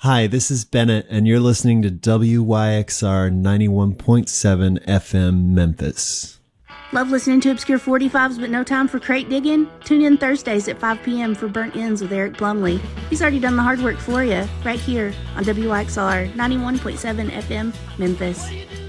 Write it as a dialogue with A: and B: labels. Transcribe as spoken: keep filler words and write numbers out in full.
A: Hi, this is Bennett, and you're listening to W Y X R ninety-one point seven F M Memphis.
B: Love listening to Obscure forty-fives but no time for crate digging? Tune in Thursdays at five p.m. for Burnt Ends with Eric Plumley. He's already done the hard work for you, right here on W Y X R ninety-one point seven F M Memphis.